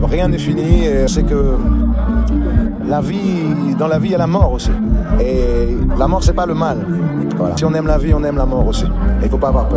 rien n'est fini. C'est que dans la vie, il y a la mort aussi. Et la mort, c'est pas le mal. Voilà. Si on aime la vie, on aime la mort aussi. Il faut pas avoir peur.